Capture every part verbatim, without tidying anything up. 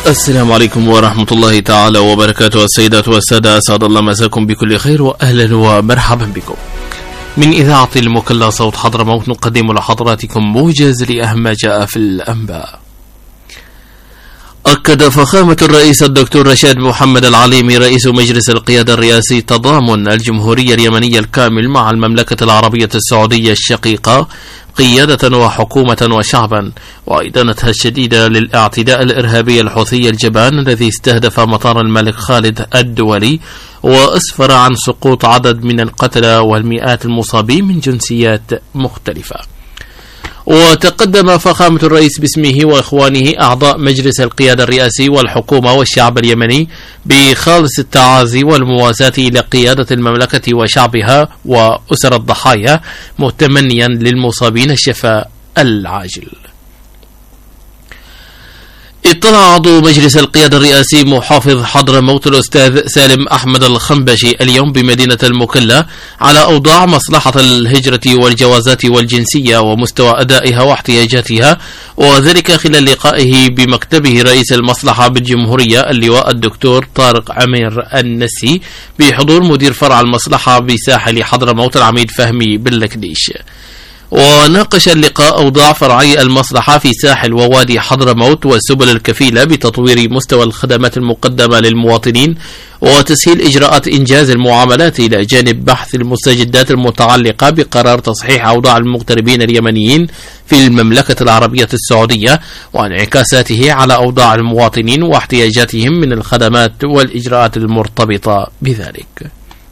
السلام عليكم ورحمة الله تعالى وبركاته. السيدات والسادة، أسعد الله مساكم بكل خير وأهلا ومرحبا بكم. من إذاعة المكلا صوت حضرموت نقدم لحضراتكم موجز لأهم ما جاء في الأنباء. أكد فخامة الرئيس الدكتور رشاد محمد العليمي رئيس مجلس القيادة الرئاسي تضامن الجمهورية اليمنية الكامل مع المملكة العربية السعودية الشقيقة قيادة وحكومة وشعبا، وإدانتها الشديدة للاعتداء الإرهابي الحوثي الجبان الذي استهدف مطار الملك خالد الدولي وأسفر عن سقوط عدد من القتلى والمئات المصابين من جنسيات مختلفة. وتقدم فخامة الرئيس باسمه وإخوانه أعضاء مجلس القيادة الرئاسي والحكومة والشعب اليمني بخالص التعازي والمواساة إلى قيادة المملكة وشعبها وأسر الضحايا، متمنيا للمصابين الشفاء العاجل. اطلع عضو مجلس القيادة الرئاسي محافظ حضرموت الأستاذ سالم أحمد الخنبشي اليوم بمدينة المكلا على أوضاع مصلحة الهجرة والجوازات والجنسية ومستوى أدائها واحتياجاتها، وذلك خلال لقائه بمكتبه رئيس المصلحة بالجمهورية اللواء الدكتور طارق عمير النسي بحضور مدير فرع المصلحة بساحل حضرموت العميد فهمي باللكديش. وناقش اللقاء أوضاع فرعي المصلحة في ساحل ووادي حضرموت والسبل الكفيلة بتطوير مستوى الخدمات المقدمة للمواطنين وتسهيل إجراءات إنجاز المعاملات، إلى جانب بحث المستجدات المتعلقة بقرار تصحيح أوضاع المغتربين اليمنيين في المملكة العربية السعودية وانعكاساته على أوضاع المواطنين واحتياجاتهم من الخدمات والإجراءات المرتبطة بذلك.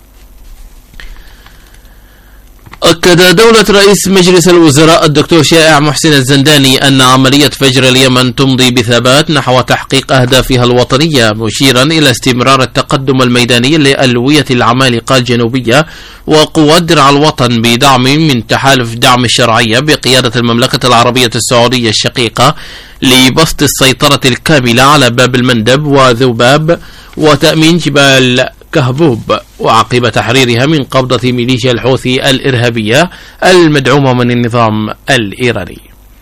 أكد دولة رئيس مجلس الوزراء الدكتور شائع محسن الزنداني أن عملية فجر اليمن تمضي بثبات نحو تحقيق أهدافها الوطنية، مشيرا إلى استمرار التقدم الميداني لألوية العمالقة الجنوبية وقوات درع الوطن بدعم من تحالف دعم الشرعية بقيادة المملكة العربية السعودية الشقيقة لبسط السيطرة الكاملة على باب المندب وذوباب وتأمين جبال كهبوب، وعقب تحريرها من قبضة ميليشيا الحوثي الإرهابية المدعومة من النظام الإيراني.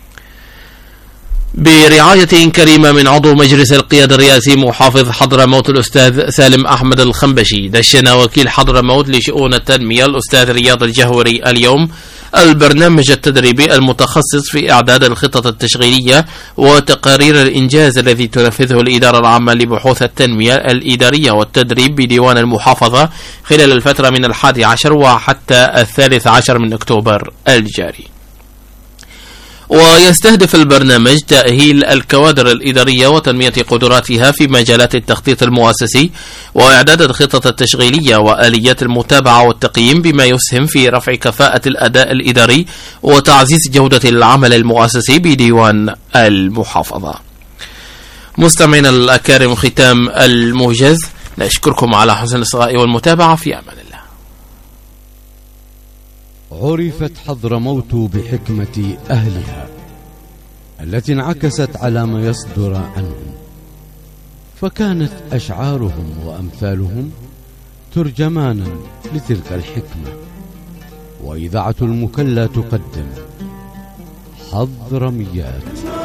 برعاية كريمة من عضو مجلس القيادة الرئاسي محافظ حضرموت الأستاذ سالم أحمد الخنبشي، دشن وكيل حضرموت لشؤون التنمية الأستاذ رياض الجهوري اليوم البرنامج التدريبي المتخصص في إعداد الخطط التشغيلية وتقارير الإنجاز الذي تنفذه الإدارة العامة لبحوث التنمية الإدارية والتدريب بديوان المحافظة خلال الفترة من الحادي عشر وحتى الثالث عشر من أكتوبر الجاري. ويستهدف البرنامج تأهيل الكوادر الإدارية وتنمية قدراتها في مجالات التخطيط المؤسسي وإعداد الخطط التشغيلية وآليات المتابعة والتقييم، بما يسهم في رفع كفاءة الأداء الإداري وتعزيز جودة العمل المؤسسي بديوان المحافظة. مستمعينا الأكارم، ختام الموجز، نشكركم على حسن الإصغاء والمتابعة، في أمان الله. عرفت حضرموت بحكمة أهلها التي انعكست على ما يصدر عنهم، فكانت أشعارهم وأمثالهم ترجمانا لتلك الحكمة. وإذاعة المكلا تقدم حضرميات.